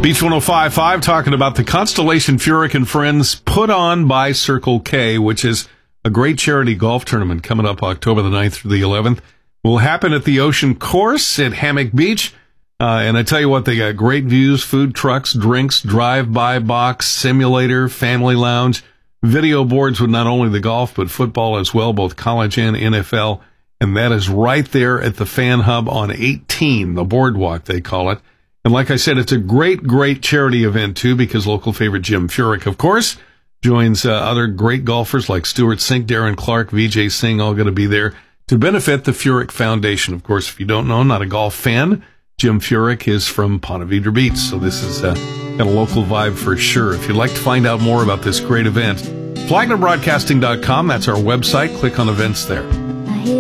Beach 105.5 talking about the Constellation Furyk and Friends put on by Circle K, which is a great charity golf tournament coming up October the 9th through the 11th. Will happen at the Ocean Course at Hammock Beach. And I tell you what, they got great views, food trucks, drinks, drive-by box, simulator, family lounge, video boards with not only the golf but football as well, both college and NFL. And that is right there at the Fan Hub on 18, the boardwalk they call it. And like I said, it's a great, great charity event, too, because local favorite Jim Furyk, of course, joins other great golfers like Stuart Sink, Darren Clark, Vijay Singh, all going to be there to benefit the Furyk Foundation. Of course, if you don't know, not a golf fan, Jim Furyk is from Ponte Vedra Beach, so this is got a local vibe for sure. If you'd like to find out more about this great event, FlaglerBroadcasting.com, that's our website. Click on events there.